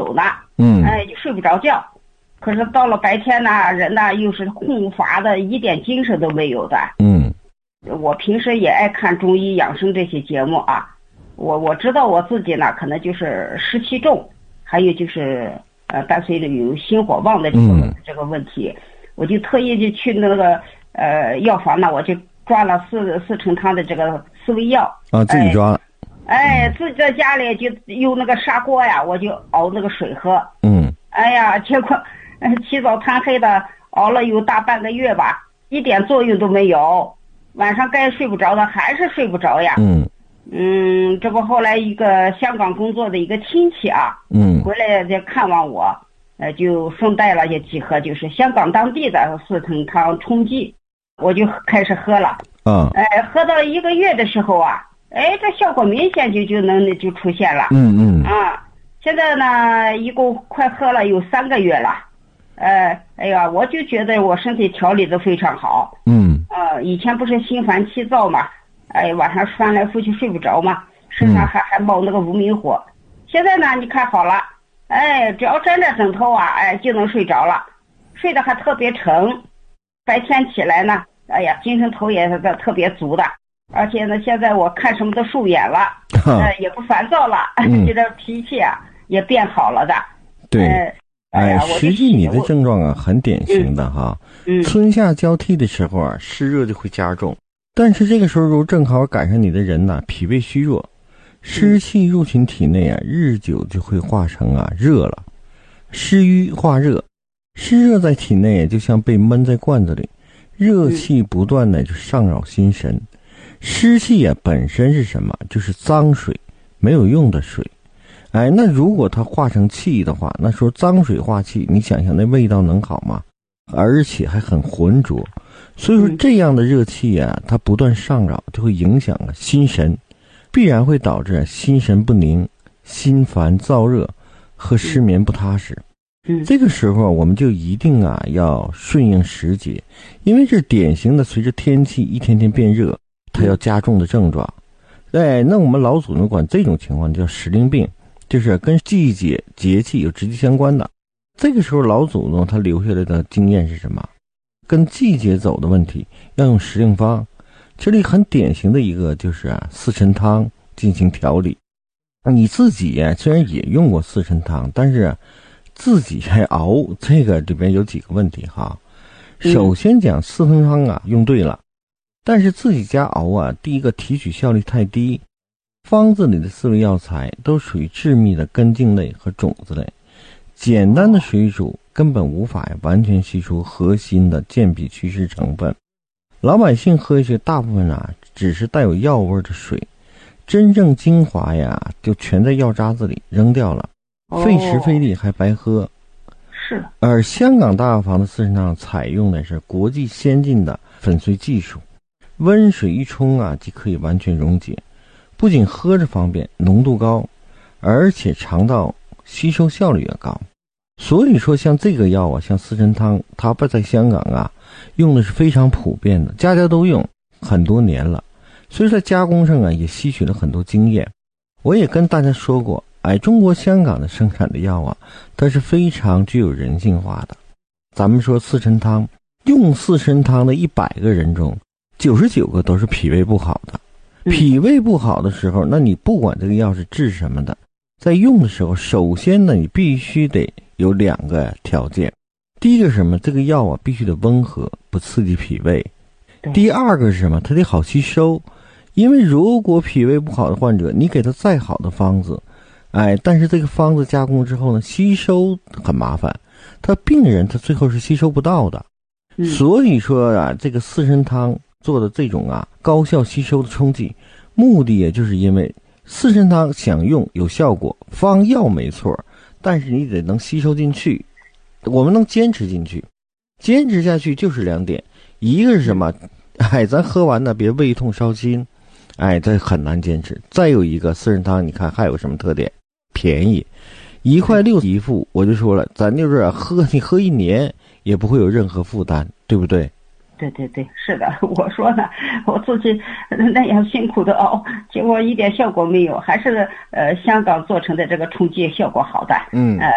有呢，睡不着觉。可是到了白天呢，人呢又是空乏的，一点精神都没有的。我平时也爱看中医养生这些节目啊，我知道我自己呢可能就是湿气重，还有就是伴随着有心火旺的这个问题，我就特意就去那个药房呢，我就抓了四陈汤的这个四味药啊，自己抓了。 自己在家里就用那个砂锅呀，我就熬那个水喝。哎呀，结果起早贪黑的熬了有大半个月吧，一点作用都没有，晚上该睡不着的还是睡不着呀。这不后来一个香港工作的一个亲戚啊，回来就看望我，就顺带了也几盒就是香港当地的四陈汤冲剂，我就开始喝了。喝到1个月的时候啊，这效果明显就出现了。现在呢一共快喝了有3个月了。哎呀，我就觉得我身体调理的非常好。以前不是心烦气躁嘛，晚上翻来覆去睡不着嘛，身上还冒那个无名火。现在呢你看好了，只要沾着枕头啊，就能睡着了，睡得还特别沉。白天起来呢，精神头也是特别足的，而且呢现在我看什么都顺眼了，也不烦躁了，这个脾气啊也变好了的。 对。实际你的症状啊很典型的哈。春夏交替的时候啊，湿热就会加重，但是这个时候如果正好赶上你的人呢，脾胃虚弱，湿气入侵体内啊，日久就会化成热了，湿瘀化热，湿热在体内就像被闷在罐子里，热气不断的就上扰心神。湿气本身是什么？就是脏水，没有用的水。那如果它化成气的话，那说脏水化气，你想想那味道能好吗？而且还很浑浊。所以说这样的热气它不断上扰，就会影响心神，必然会导致心神不宁、心烦燥热和失眠不踏实。这个时候我们就一定要顺应时节，因为这典型的随着天气一天天变热，它要加重的症状。那我们老祖宗管这种情况叫时令病，就是跟季节节气有直接相关的。这个时候老祖宗他留下来的经验是什么？跟季节走的问题要用时令方。这里很典型的一个就是四陈汤进行调理。你自己虽然也用过四陈汤，但是自己还熬，这个里边有几个问题哈。首先讲四陈汤用对了，但是自己家熬第一个提取效率太低。方子里的4味药材都属于致密的根茎类和种子类，简单的水煮根本无法完全吸出核心的健脾祛湿成分。老百姓喝下去大部分只是带有药味的水，真正精华就全在药渣子里扔掉了，费时费力还白喝。 是。 而香港大药房的四陈汤采用的是国际先进的粉碎技术，温水一冲即可以完全溶解。不仅喝着方便，浓度高，而且肠道吸收效率也高。所以说像这个药像四陈汤，它不在香港用的是非常普遍的，家家都用很多年了。所以在加工上也吸取了很多经验。我也跟大家说过，中国香港的生产的药它是非常具有人性化的。咱们说四陈汤，用四陈汤的100个人中99个都是脾胃不好的。脾胃不好的时候，那你不管这个药是治什么的，在用的时候，首先呢，你必须得有2个条件。第一个是什么？这个药必须得温和，不刺激脾胃。第二个是什么？它得好吸收。因为如果脾胃不好的患者，你给他再好的方子，但是这个方子加工之后呢，吸收很麻烦，他病人他最后是吸收不到的。所以说这个四陈汤做的这种高效吸收的冲剂，目的也就是因为四陈汤想用有效果，方药没错，但是你得能吸收进去，我们能坚持进去。坚持下去就是2点，一个是什么？咱喝完呢别胃痛烧心，这很难坚持。再有一个四陈汤，你看还有什么特点？便宜，1块6一副。我就说了，咱就是你喝1年也不会有任何负担，对不对？ 对对对，是的，我说呢，我自己那样辛苦的熬，结果一点效果没有，还是香港做成的这个冲剂效果好的。